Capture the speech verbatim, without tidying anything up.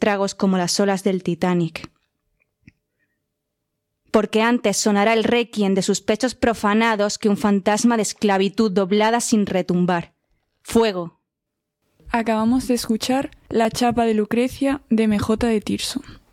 estragos como las olas del Titanic. Porque antes sonará el requiem de sus pechos profanados que un fantasma de esclavitud doblada sin retumbar. Fuego. Acabamos de escuchar La chapa de Lucrecia de M J de Tirso.